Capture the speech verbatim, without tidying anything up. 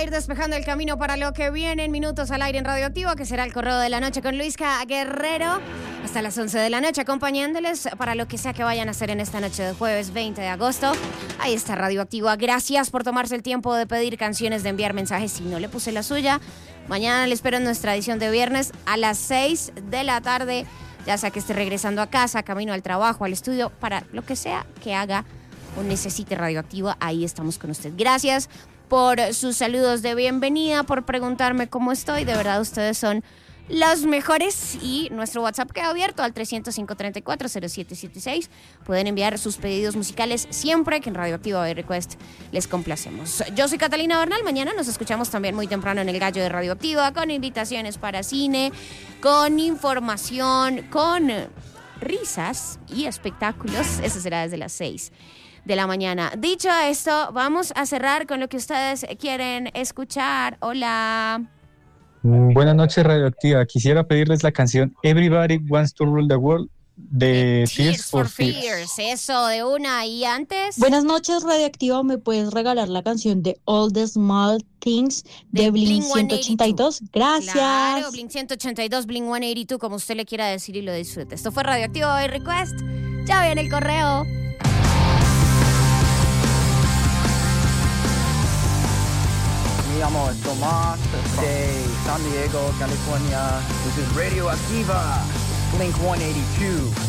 ir despejando el camino para lo que viene en minutos al aire en Radioactivo, que será el correo de la noche con Luisca Guerrero, hasta las once de la noche, acompañándoles para lo que sea que vayan a hacer en esta noche de jueves veinte de agosto. Ahí está Radioactivo. Gracias por tomarse el tiempo de pedir canciones, de enviar mensajes. Si no le puse la suya, mañana le espero en nuestra edición de viernes a las seis de la tarde, ya sea que esté regresando a casa, camino al trabajo, al estudio, para lo que sea que haga o necesite Radioactivo. Ahí estamos con usted. Gracias por sus saludos de bienvenida, por preguntarme cómo estoy. De verdad, ustedes son los mejores. Y nuestro WhatsApp queda abierto al tres cero cinco, tres cuatro, cero siete siete seis. Pueden enviar sus pedidos musicales siempre que en Radioactivo by Request les complacemos. Yo soy Catalina Bernal. Mañana nos escuchamos también muy temprano en El Gallo de Radioactivo, con invitaciones para cine, con información, con risas y espectáculos. Eso será desde las seis de la mañana. Dicho esto, vamos a cerrar con lo que ustedes quieren escuchar. Hola. Buenas noches, Radioactiva. Quisiera pedirles la canción Everybody Wants to Rule the World de Eh, Tears for Fears. Fears. Eso, de una. Y antes, Buenas noches, Radioactiva. ¿Me puedes regalar la canción de All the Small Things de, De Blink Blink ciento ochenta y dos? Gracias. claro, Blink ciento ochenta y dos, Blink ciento ochenta y dos, como usted le quiera decir y lo disfrute. Esto fue Radioactivo by Request. Ya viene el correo. Me llamo Tomás de San Diego, California. This is Radioactiva, Blink one eighty-two.